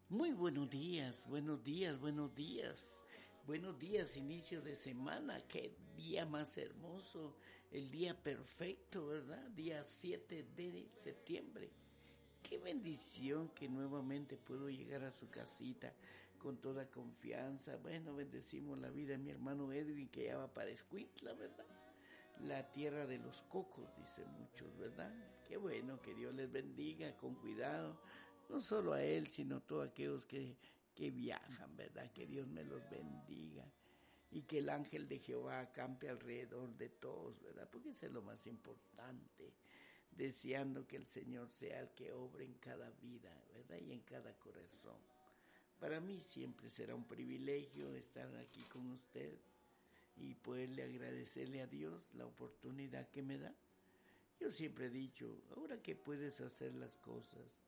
Muy buenos días, buenos días, buenos días. Buenos días, inicio de semana. Qué día más hermoso. El día perfecto, ¿verdad? Día 7 de septiembre. Qué bendición que nuevamente puedo llegar a su casita con toda confianza. Bueno, bendecimos la vida de mi hermano Edwin, que ya va para Escuintla, ¿verdad? La tierra de los cocos, dicen muchos, ¿verdad? Qué bueno, que Dios les bendiga, con cuidado, no solo a él, sino a todos aquellos que viajan, ¿verdad? Que Dios me los bendiga y que el ángel de Jehová acampe alrededor de todos, ¿verdad? Porque eso es lo más importante, deseando que el Señor sea el que obre en cada vida, ¿verdad? Y en cada corazón. Para mí siempre será un privilegio estar aquí con usted y poderle agradecerle a Dios la oportunidad que me da. Yo siempre he dicho, ahora que puedes hacer las cosas,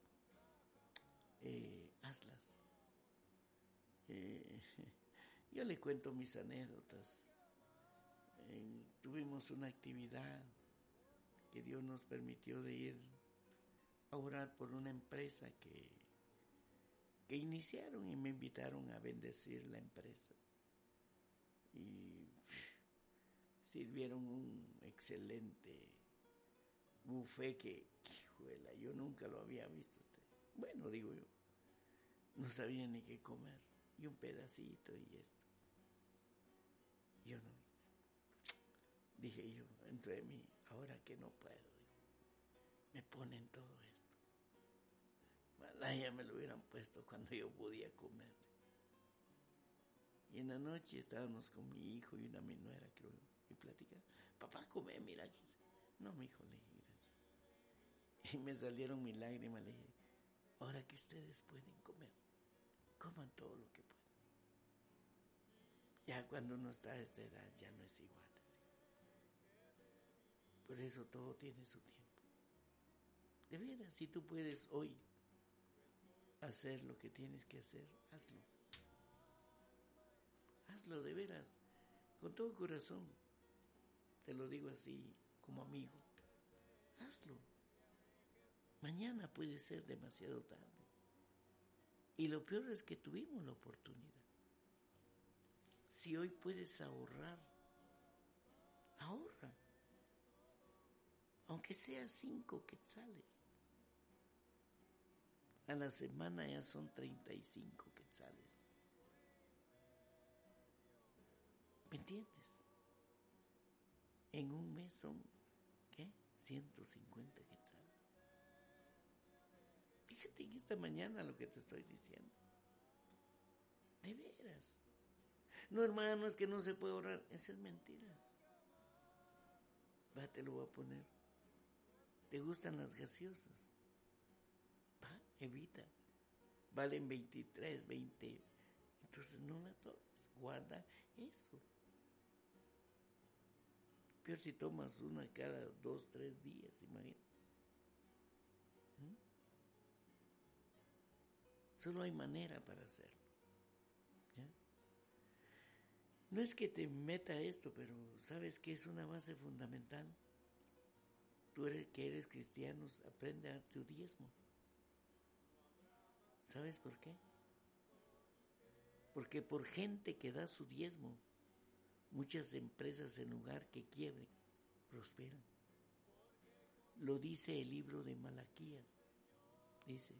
hazlas. Yo le cuento mis anécdotas. Tuvimos una actividad que Dios nos permitió de ir a orar por una empresa que iniciaron y me invitaron a bendecir la empresa. Y sirvieron un excelente buffet que, hijuela, yo nunca lo había visto. Bueno, digo yo, no sabía ni qué comer. Y un pedacito y esto. Yo no. Dije yo, entre mí, ahora que no puedo, digo, me ponen todo esto. Ya me lo hubieran puesto cuando yo podía comer. Y en la noche estábamos con mi hijo y mi nuera, creo, y platicando. Papá, come, mira. No, mi hijo, le dije, gracias. Y me salieron mis lágrimas, le dije, ahora que ustedes pueden comer, coman todo lo que puedan. Ya cuando uno está a esta edad ya no es igual. ¿Sí? Por eso todo tiene su tiempo. De veras, si tú puedes hoy hacer lo que tienes que hacer, hazlo. Hazlo de veras, con todo corazón. Te lo digo así como amigo. Hazlo. Mañana puede ser demasiado tarde. Y lo peor es que tuvimos la oportunidad. Si hoy puedes ahorrar, ahorra. Aunque sea 5 quetzales. A la semana ya son 35 quetzales. ¿Me entiendes? En un mes son, ¿qué? 150 quetzales. Fíjate en esta mañana lo que te estoy diciendo. De veras. No, hermano, es que no se puede ahorrar. Esa es mentira. Va, te lo voy a poner. ¿Te gustan las gaseosas? Va, evita. Valen 23, 20. Entonces no la tomes. Guarda eso. Peor si tomas una cada 2, 3 días, imagínate. Solo hay manera para hacerlo. ¿Ya? No es que te meta esto, pero ¿sabes qué es una base fundamental? Tú que eres cristiano, aprende a dar tu diezmo. ¿Sabes por qué? Porque por gente que da su diezmo, muchas empresas en lugar que quiebren, prosperan. Lo dice el libro de Malaquías. Dice,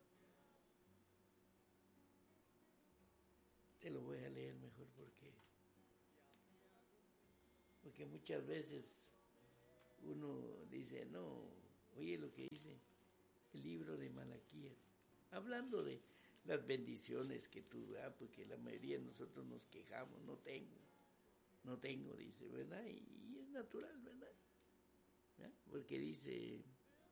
te lo voy a leer mejor porque muchas veces uno dice, no, oye lo que dice el libro de Malaquías, hablando de las bendiciones que tú das, porque la mayoría de nosotros nos quejamos, no tengo, dice, ¿verdad? Y es natural, ¿verdad? ¿Ya? Porque dice,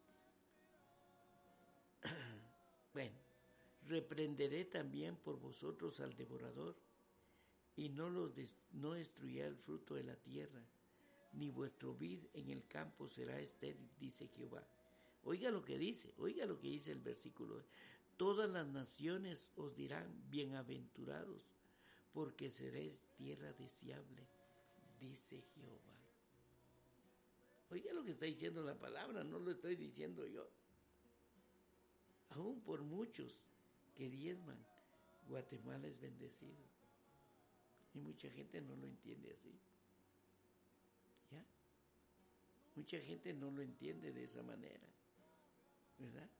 bueno, reprenderé también por vosotros al devorador, y no destruirá el fruto de la tierra, ni vuestro vid en el campo será estéril, dice Jehová. Oiga lo que dice el versículo. Todas las naciones os dirán bienaventurados, porque seréis tierra deseable, dice Jehová. Oiga lo que está diciendo la palabra, no lo estoy diciendo yo. Aún por muchos que diezman, Guatemala es bendecido. Y mucha gente no lo entiende así. ¿Ya? Mucha gente no lo entiende de esa manera, ¿verdad?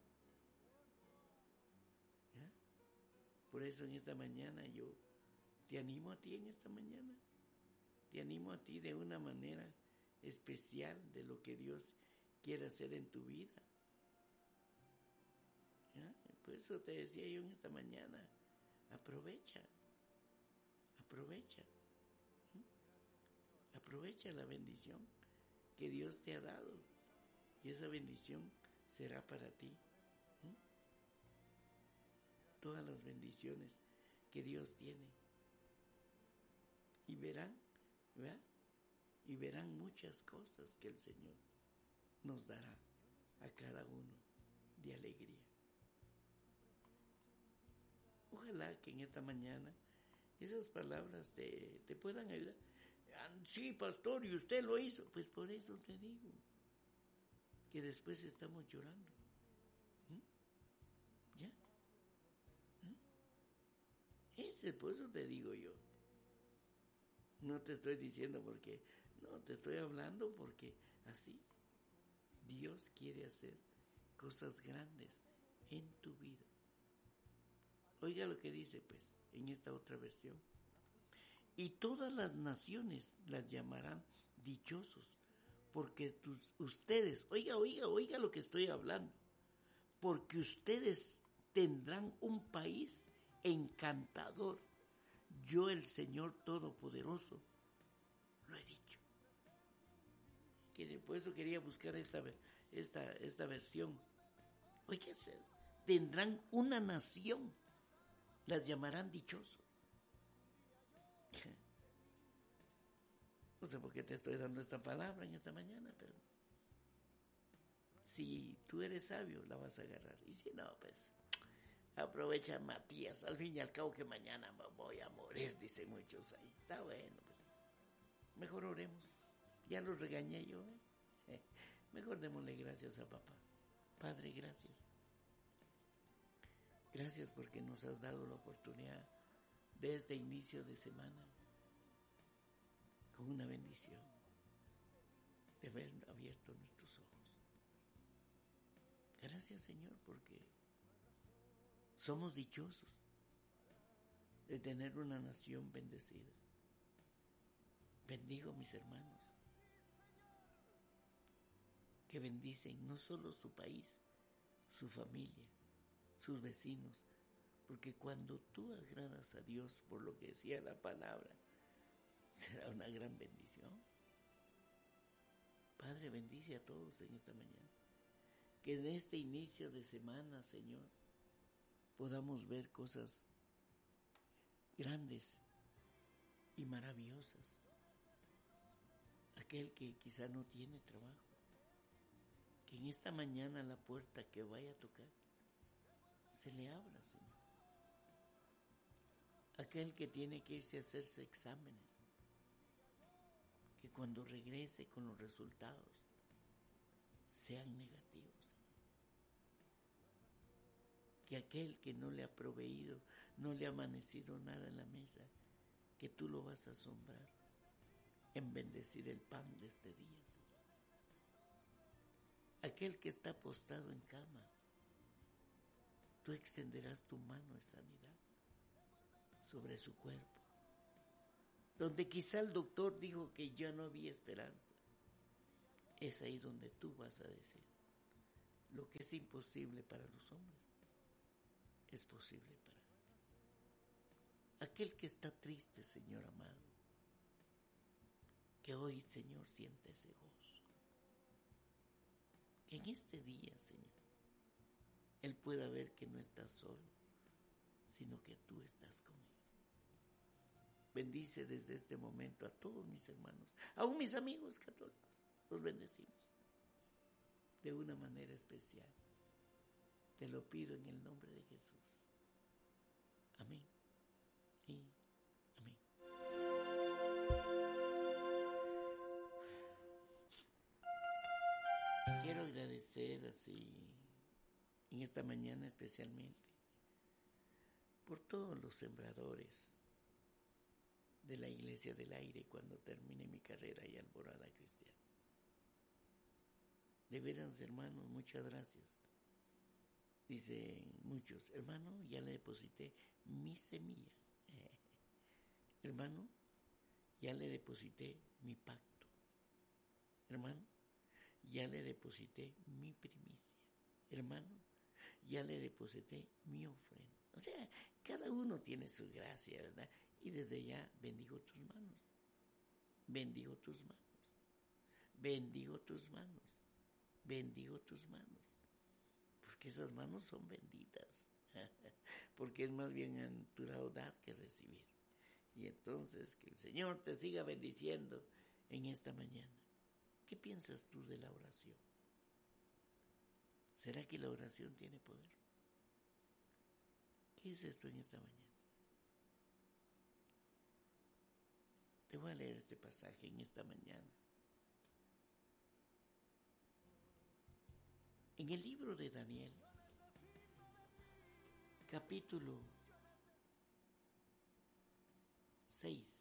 ¿Ya? Por eso en esta mañana yo te animo a ti en esta mañana. Te animo a ti de una manera especial de lo que Dios quiere hacer en tu vida. ¿Ya? Por eso te decía yo en esta mañana, aprovecha. Aprovecha la bendición que Dios te ha dado. Y esa bendición será para ti. Todas las bendiciones que Dios tiene. Y verán, ¿verdad? Y verán muchas cosas que el Señor nos dará a cada uno de alegría. Ojalá que en esta mañana esas palabras te puedan ayudar. Sí, pastor, y usted lo hizo. Pues por eso te digo que después estamos llorando. ¿Ya? Por eso te digo yo. No te estoy diciendo porque, no, te estoy hablando porque así Dios quiere hacer cosas grandes en tu vida. Oiga lo que dice pues en esta otra versión. Y todas las naciones las llamarán dichosos, porque ustedes, oiga lo que estoy hablando, porque ustedes tendrán un país encantador. Yo, el Señor Todopoderoso, lo he dicho. Por eso quería buscar esta versión. Oiga, tendrán una nación, las llamarán dichosos. No sé por qué te estoy dando esta palabra en esta mañana, pero si tú eres sabio, la vas a agarrar. Y si no, pues aprovecha, Matías. Al fin y al cabo que mañana me voy a morir, dicen muchos ahí. Está bueno, pues. Mejor oremos. Ya los regañé yo, ¿eh? Mejor démosle gracias a papá. Padre, gracias. Gracias porque nos has dado la oportunidad de este inicio de semana con una bendición de haber abierto nuestros ojos. Gracias, Señor, porque somos dichosos de tener una nación bendecida. Bendigo a mis hermanos que bendicen no solo su país, su familia, sus vecinos, porque cuando tú agradas a Dios por lo que decía la palabra, será una gran bendición. Padre, bendice a todos en esta mañana. Que en este inicio de semana, Señor, podamos ver cosas grandes y maravillosas. Aquel que quizá no tiene trabajo, que en esta mañana la puerta que vaya a tocar se le abra, Señor. Aquel que tiene que irse a hacerse exámenes, que cuando regrese con los resultados sean negativos, Señor. Que aquel que no le ha proveído, no le ha amanecido nada en la mesa, que tú lo vas a asombrar en bendecir el pan de este día, Señor. Aquel que está postrado en cama, tú extenderás tu mano de sanidad sobre su cuerpo. Donde quizá el doctor dijo que ya no había esperanza, es ahí donde tú vas a decir, lo que es imposible para los hombres, es posible para ti. Aquel que está triste, Señor amado, que hoy, Señor, siente ese gozo. Que en este día, Señor, Él pueda ver que no estás solo, sino que tú estás con Él. Bendice desde este momento a todos mis hermanos, aún mis amigos católicos, los bendecimos de una manera especial. Te lo pido en el nombre de Jesús. Amén y amén. Quiero agradecer así, en esta mañana especialmente, por todos los sembradores de la Iglesia del Aire cuando termine mi carrera y Alborada Cristiana. De veras, hermanos, muchas gracias. Dicen muchos, hermano, ya le deposité mi semilla. Hermano, ya le deposité mi pacto. Hermano, ya le deposité mi primicia. Hermano, ya le deposité mi ofrenda. O sea, cada uno tiene su gracia, ¿verdad? Y desde ya bendigo tus manos. Bendigo tus manos. Bendigo tus manos. Bendigo tus manos. Porque esas manos son benditas. Porque es más bienaventurado dar que recibir. Y entonces que el Señor te siga bendiciendo en esta mañana. ¿Qué piensas tú de la oración? ¿Será que la oración tiene poder? ¿Qué es esto en esta mañana? Te voy a leer este pasaje en esta mañana. En el libro de Daniel, capítulo 6,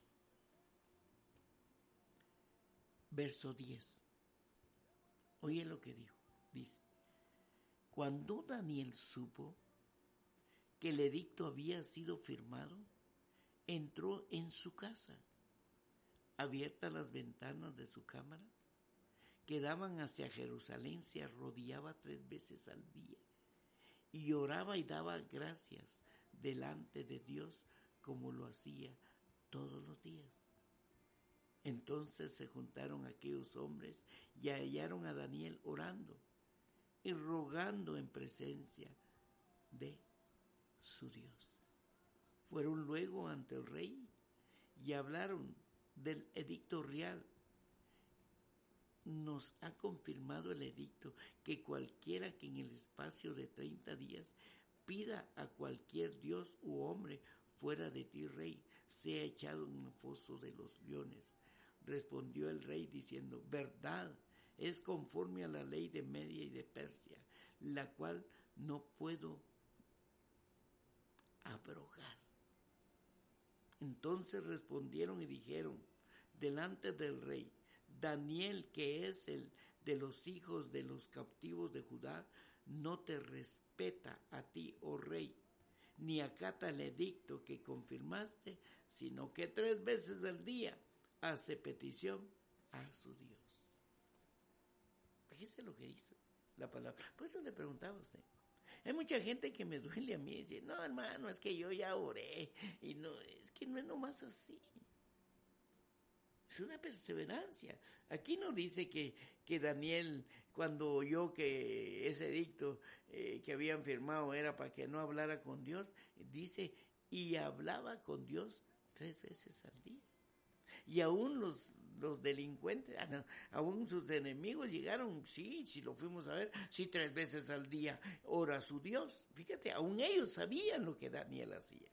verso 10. Oye lo que dijo. Dice, cuando Daniel supo que el edicto había sido firmado, entró en su casa, abiertas las ventanas de su cámara, que daban hacia Jerusalén, se arrodillaba 3 veces al día y oraba y daba gracias delante de Dios como lo hacía todos los días. Entonces se juntaron aquellos hombres y hallaron a Daniel orando y rogando en presencia de su Dios. Fueron luego ante el rey y hablaron del edicto real. Nos ha confirmado el edicto que cualquiera que en el espacio de 30 días pida a cualquier dios u hombre fuera de ti, rey, sea echado en el foso de los leones. Respondió el rey diciendo, verdad, es conforme a la ley de Media y de Persia, la cual no puedo abrogar. Entonces respondieron y dijeron delante del rey, Daniel, que es el de los hijos de los captivos de Judá, no te respeta a ti, oh rey, ni acata el edicto que confirmaste, sino que 3 veces al día hace petición a su Dios. Fíjese lo que dice la palabra. Por eso le preguntaba a usted. Hay mucha gente que me duele a mí y dice, no, hermano, es que yo ya oré. Y no, es que no es nomás así. Es una perseverancia. Aquí no dice que Daniel, cuando oyó que ese edicto que habían firmado era para que no hablara con Dios, dice, y hablaba con Dios 3 veces al día. Y aún los delincuentes, aún sus enemigos llegaron, sí, si lo fuimos a ver, sí, 3 veces al día ora a su Dios. Fíjate, aún ellos sabían lo que Daniel hacía.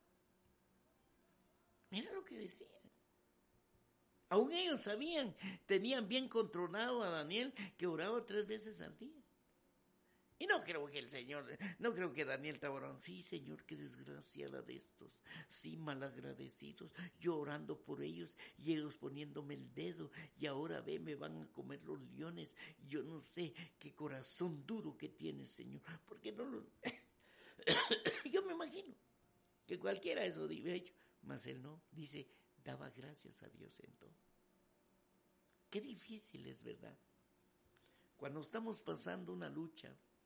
Mira lo que decía. Aún ellos sabían, tenían bien controlado a Daniel que oraba 3 veces al día. Y no creo que Daniel estaba orando, sí, Señor, qué desgracia la de estos, sí, malagradecidos, yo orando por ellos y ellos poniéndome el dedo y ahora ve, me van a comer los leones, yo no sé qué corazón duro que tienes, Señor, porque no lo... Yo me imagino que cualquiera eso hubiera hecho, mas él no, dice, daba gracias a Dios en todo. Qué difícil es, ¿verdad? Cuando estamos pasando una lucha,